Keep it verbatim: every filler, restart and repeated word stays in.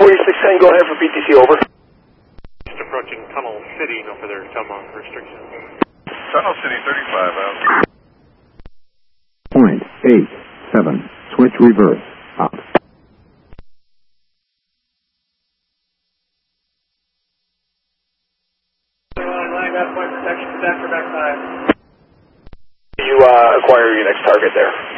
forty-six ten, go ahead for B T C, over. Just approaching Tunnel City, no further Tomahawk restrictions. Tunnel City thirty-five out. Point eight seven, switch reverse, up. Line got point protection, back for back five. You uh, acquire your next target there.